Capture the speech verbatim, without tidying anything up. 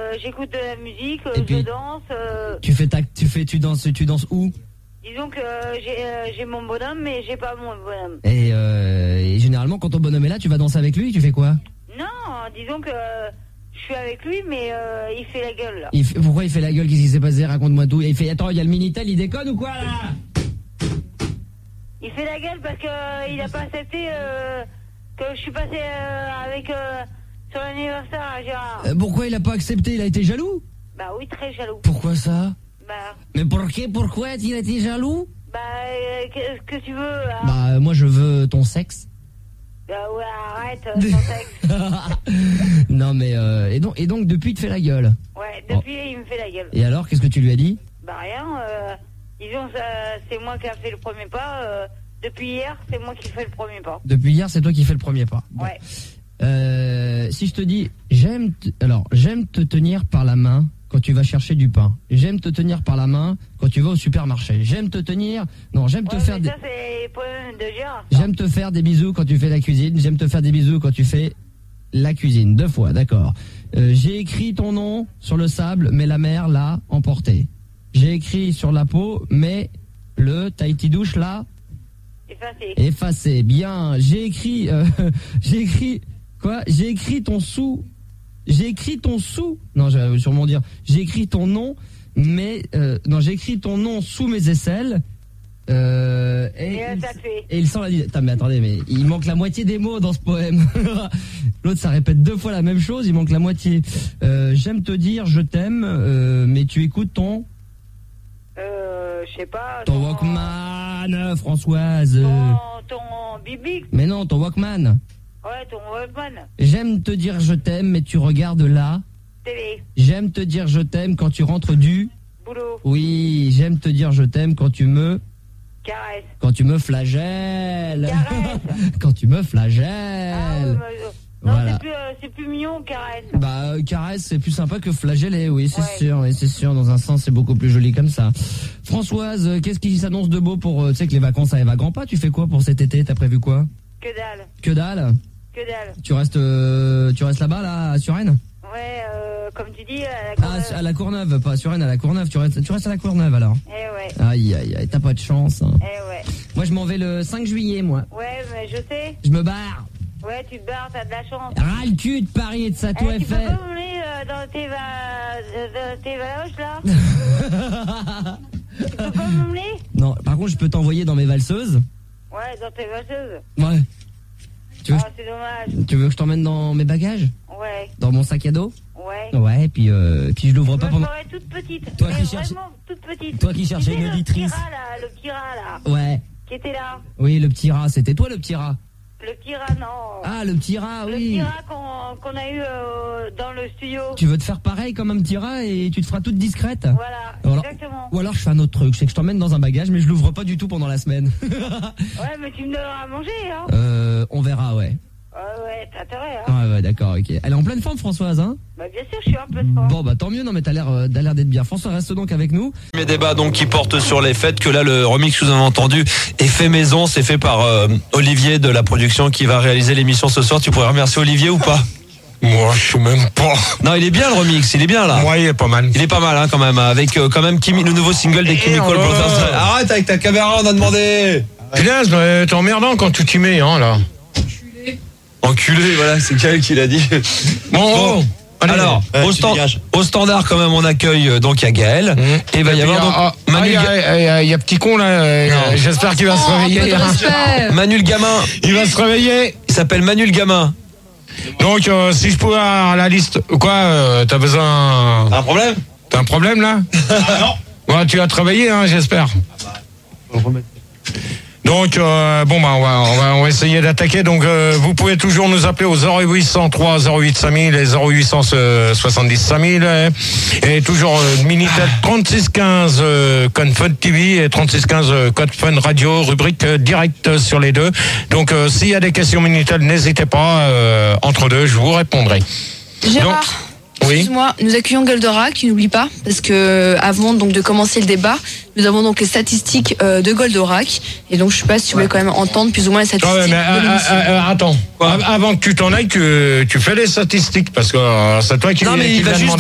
euh, j'écoute de la musique, euh, Et puis, je danse. Euh... Tu fais ta, tu fais, tu danses, tu danses où? Disons que euh, j'ai, euh, j'ai mon bonhomme, mais j'ai pas mon bonhomme. Et, euh, et généralement, quand ton bonhomme est là, tu vas danser avec lui, tu fais quoi? Non, disons que euh, je suis avec lui, mais euh, il fait la gueule, là. Il fait, pourquoi il fait la gueule? Qu'est-ce qui s'est passé? Raconte-moi tout. Et il fait, attends, il y a le Minitel, il déconne ou quoi, là? Il fait la gueule parce que euh, il a pas accepté euh, que je suis passé euh, avec euh, sur l'anniversaire à Gérard. Euh, pourquoi il a pas accepté? Il a été jaloux? Bah oui, très jaloux. Pourquoi ça? Bah, Mais pourquoi, pourquoi il a été jaloux? bah, euh, qu'est-ce que tu veux, là? Bah, euh, moi, je veux ton sexe. Bah ouais, arrête, euh, ton sexe. Non, mais, euh, et donc, et donc, depuis, il te fait la gueule. Ouais, depuis, il me fait la gueule. Et alors, qu'est-ce que tu lui as dit? Bah rien, euh, disons, ça, c'est moi qui a fait le premier pas. Euh, depuis hier, c'est moi qui fais le premier pas. Depuis hier, c'est toi qui fais le premier pas. Bon. Ouais. Euh, si je te dis, j'aime, t- alors, j'aime te tenir par la main quand tu vas chercher du pain. J'aime te tenir par la main quand tu vas au supermarché. J'aime te tenir, non, j'aime te Ouais, faire mais des, ça, c'est le problème de Gérard. ça. j'aime te faire des bisous quand tu fais la cuisine. J'aime te faire des bisous quand tu fais la cuisine. Deux fois, d'accord. Euh, j'ai écrit ton nom sur le sable, mais la mer l'a emporté. J'ai écrit sur la peau, mais le Tahiti douche l'a Effacé. effacé. Bien, j'ai écrit, euh, j'ai écrit, quoi? J'ai écrit ton sou, j'ai écrit ton sou, non, j'allais sûrement dire, j'ai écrit ton nom, mais, euh, non, j'ai écrit ton nom sous mes aisselles, euh, et, Et là, il, ça te fait. et il sent la dit, attends, mais attendez, mais il manque la moitié des mots dans ce poème. L'autre, ça répète deux fois la même chose, il manque la moitié. Euh, j'aime te dire, je t'aime, euh, mais tu écoutes ton, Euh, je sais pas. ton Walkman, Françoise. Ton, ton bibic. Mais non, ton Walkman. Ouais, ton Walkman. J'aime te dire je t'aime, mais tu regardes là. Télé. J'aime te dire je t'aime quand tu rentres du. Boulot. Oui, j'aime te dire je t'aime quand tu me. Caresse. Quand tu me flagelles. Caresse. Quand tu me Ah, ouais, flagelles. bah, euh, non, Voilà. c'est plus, euh, c'est plus mignon, caresse. Bah, euh, caresse, c'est plus sympa que flageller, oui, c'est Ouais. sûr, oui, c'est sûr. Dans un sens, c'est beaucoup plus joli comme ça. Françoise, euh, qu'est-ce qui s'annonce de beau pour, euh, tu sais que les vacances arrivent à grands pas. Tu fais quoi pour cet été? T'as prévu quoi? Que dalle. Que dalle? Que dalle. Tu restes, euh, tu restes là-bas, là, à Suresnes? Ouais, euh, comme tu dis, à la Ah, Courneuve. à la Courneuve, pas à Suresnes, à la Courneuve. Tu restes, tu restes à la Courneuve alors? Eh ouais. Aïe, aïe, aïe, t'as pas de chance. Hein. Eh ouais. Moi, je m'en vais le cinq juillet, moi. Ouais, mais je sais. Je me barre. Ouais, tu te barres, t'as de la chance. Ras le cul de Paris et de sa tour Eh, tu peux Eiffel. pas m'emmener euh, dans tes, va... dans tes valoches, là? Tu peux pas m'emmener? Non, par contre, je peux t'envoyer dans mes valseuses. Ouais, dans tes valseuses. Ouais. Tu veux, Ah, c'est dommage. tu veux que je t'emmène dans mes bagages? Ouais, Dans mon sac à dos? ouais. Ouais, et puis, euh, puis je l'ouvre Je pas me pendant... ferais toute petite. Toi mais qui cherches- vraiment toute petite. Toi qui cherchais Tu sais, une auditrice. Le petit rat, là, le petit rat, là, Ouais. qui était là. Oui, le petit rat. C'était toi, le petit rat? Le petit rat, non. Ah, le petit rat, Le oui. petit rat qu'on qu'on a eu euh, dans le studio. Tu veux te faire pareil comme un petit rat et tu te feras toute discrète? Voilà, Alors- exactement. Ou alors je fais un autre truc, c'est que je t'emmène dans un bagage, mais je l'ouvre pas du tout pendant la semaine. Ouais, mais tu me donneras à manger, hein. euh, on verra, ouais. Ouais, ouais, t'as intérêt, hein. Ouais, ouais, d'accord, ok. Elle est en pleine forme, Françoise, hein? Bah, bien sûr, je suis un peu fort. Bon, bah tant mieux, non, mais t'as l'air, euh, t'as l'air d'être bien. François, reste donc avec nous. Mes débats donc qui portent sur les fêtes, que là le remix que vous avez entendu est fait maison, c'est fait par euh, Olivier de la production qui va réaliser l'émission ce soir. Tu pourrais remercier Olivier ou pas? Moi, je sais même pas. Non, il est bien le remix, il est bien là. Moi, il est pas mal. Il est pas mal hein, quand même, avec euh, quand même Kimi, le nouveau single des Chemical oh là Brothers. là. Arrête avec ta caméra, on a demandé. Putain, c'est emmerdant quand tu t'y mets, hein, là. Enculé, voilà, c'est Kael qui l'a dit. Bon, oh, allez. Alors, Ouais, au, tu stand- dégages. au standard quand même, on accueille euh, donc il y a Gaël Mmh. et il va y puis, avoir donc ah, ah, Manu, il y a- il y, a- il y a petit con là, euh, Non. j'espère qu'il va se réveiller. hein. Manu le gamin. Il va se réveiller. Il s'appelle Manu le gamin. Donc, euh, si je pouvais avoir la liste, quoi, euh, t'as besoin. Un problème? T'as un problème là? non. Ouais, tu as travaillé, hein, j'espère. Donc, euh, bon, bah, on va, on va, on va essayer d'attaquer. Donc, euh, vous pouvez toujours nous appeler au zéro huit cent trois zéro huit cinq mille et zéro huit cent soixante-dix cinq mille. Et toujours euh, Minitel trente-six quinze euh, Code Fun T V et trente-six quinze euh, Code Fun Radio, rubrique euh, directe sur les deux. Donc, euh, s'il y a des questions Minitel, n'hésitez pas. Euh, entre deux, je vous répondrai. Gérard, Donc, oui. excuse-moi, nous accueillons Goldorak, qui n'oublie pas, parce que avant donc de commencer le débat, nous avons donc les statistiques euh, de Goldorak, et donc je sais pas si tu voulais quand même entendre plus ou moins les statistiques Ah ouais, mais, de euh, l'émission. euh, euh, attends, Av- avant que tu t'en ailles, tu, tu fais les statistiques, parce que euh, c'est toi qui, Non, mais qui il va l'as juste demandé.